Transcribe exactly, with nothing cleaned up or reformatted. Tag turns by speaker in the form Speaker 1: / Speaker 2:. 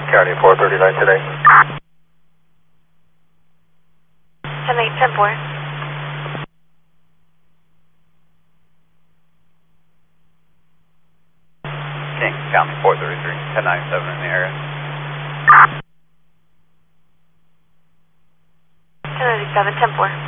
Speaker 1: County four thirty-nine today.
Speaker 2: ten eight, ten four.
Speaker 3: King County four thirty-three, ten ninety-seven in the area.
Speaker 2: ten ninety-seven, ten four.